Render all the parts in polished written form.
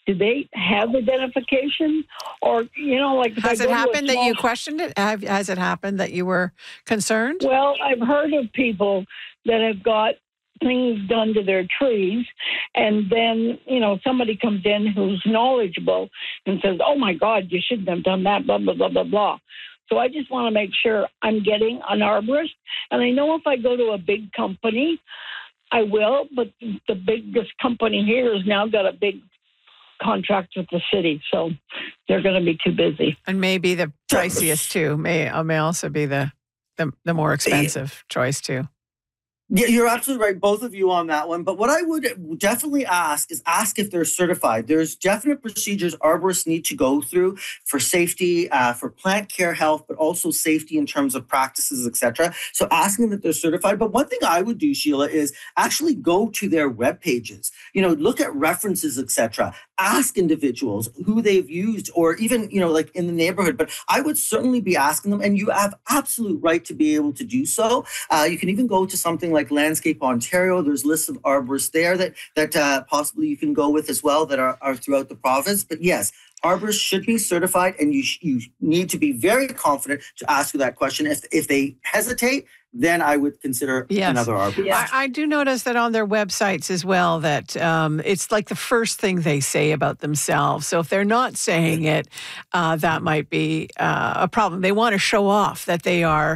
do they have identification? Or, like if has it happened that you questioned it? Has it happened that you were concerned? Well, I've heard of people that have got things done to their trees, and then, somebody comes in who's knowledgeable and says, oh my God, you shouldn't have done that, blah, blah, blah, blah, blah. So I just want to make sure I'm getting an arborist. And I know if I go to a big company, I will, but the biggest company here has now got a big contract with the city, so they're going to be too busy. And maybe the priciest too may also be the more expensive choice too. Yeah, you're absolutely right, both of you on that one. But what I would definitely ask if they're certified. There's definite procedures arborists need to go through for safety, for plant care health, but also safety in terms of practices, etc. So asking that they're certified. But one thing I would do, Sheila, is actually go to their web pages. Look at references, etc. Ask individuals who they've used, or even, like in the neighborhood. But I would certainly be asking them, and you have absolute right to be able to do so. You can even go to something like Landscape Ontario. There's lists of arborists there that possibly you can go with as well that are throughout the province. But yes, arborists should be certified, and you need to be very confident to ask that question. If they hesitate, then I would consider another arborist. Yes. I do notice that on their websites as well that it's like the first thing they say about themselves. So if they're not saying it, that might be a problem. They want to show off that they are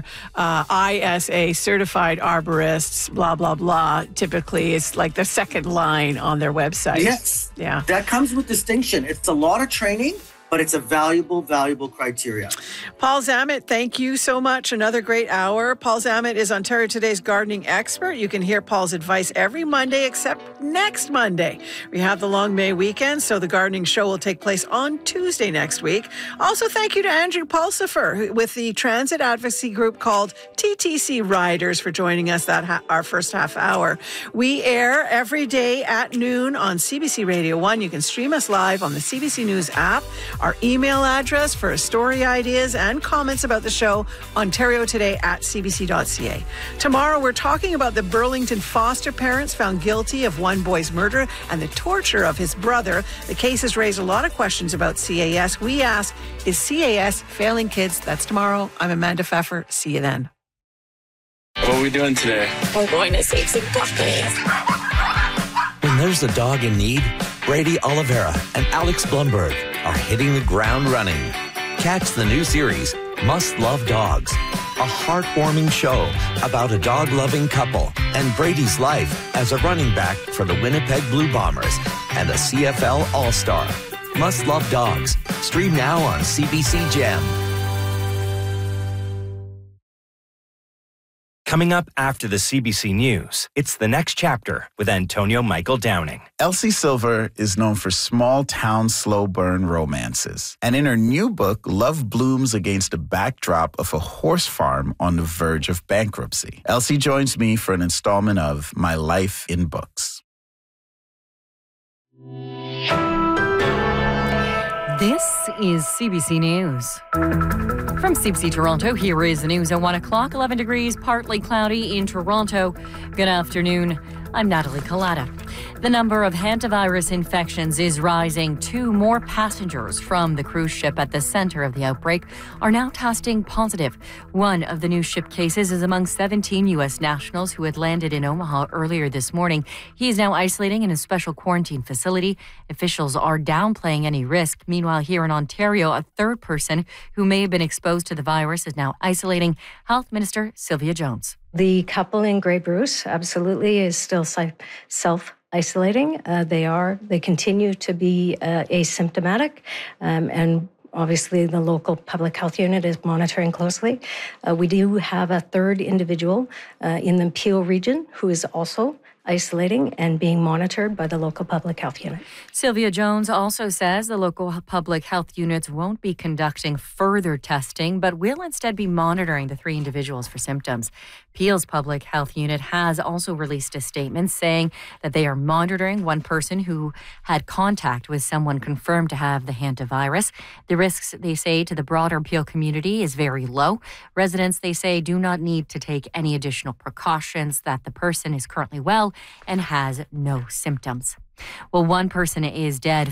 ISA certified arborists, blah, blah, blah. Typically, it's like the second line on their website. Yes. Yeah. That comes with distinction. It's a lot of training, but it's a valuable criteria. Paul Zammit, thank you so much. Another great hour. Paul Zammit is Ontario Today's gardening expert. You can hear Paul's advice every Monday except next Monday. We have the long May weekend, so the gardening show will take place on Tuesday next week. Also, thank you to Andrew Pulsifer with the transit advocacy group called TTC Riders for joining us our first half hour. We air every day at noon on CBC Radio 1. You can stream us live on the CBC News app. Our email address for story ideas and comments about the show, ontariotoday@cbc.ca. Tomorrow, we're talking about the Burlington foster parents found guilty of one boy's murder and the torture of his brother. The case has raised a lot of questions about CAS. We ask, is CAS failing kids? That's tomorrow. I'm Amanda Pfeffer. See you then. What are we doing today? We're going to save some puppies. When there's a dog in need, Brady Oliveira and Alex Blumberg are hitting the ground running. Catch the new series, Must Love Dogs, a heartwarming show about a dog-loving couple and Brady's life as a running back for the Winnipeg Blue Bombers and a CFL All-Star. Must Love Dogs. Stream now on CBC Gem. Coming up after the CBC News, it's The Next Chapter with Antonio Michael Downing. Elsie Silver is known for small-town, slow-burn romances. And in her new book, love blooms against a backdrop of a horse farm on the verge of bankruptcy. Elsie joins me for an installment of My Life in Books. This is CBC News. From CBC Toronto, here is the news at 1 o'clock. 11 degrees, partly cloudy in Toronto. Good afternoon. I'm Natalie Collada. The number of hantavirus infections is rising. 2 more passengers from the cruise ship at the center of the outbreak are now testing positive. One of the new ship cases is among 17 U.S. nationals who had landed in Omaha earlier this morning. He is now isolating in a special quarantine facility. Officials are downplaying any risk. Meanwhile, here in Ontario, a third person who may have been exposed to the virus is now isolating. Health Minister Sylvia Jones. The couple in Grey Bruce absolutely is still self-isolating. They continue to be asymptomatic, and obviously the local public health unit is monitoring closely. We do have a third individual in the Peel region who is also isolating and being monitored by the local public health unit. Sylvia Jones also says the local public health units won't be conducting further testing, but will instead be monitoring the 3 individuals for symptoms. Peel's public health unit has also released a statement saying that they are monitoring one person who had contact with someone confirmed to have the hantavirus. The risks, they say, to the broader Peel community is very low. Residents, they say, do not need to take any additional precautions, that the person is currently well and has no symptoms. Well, one person is dead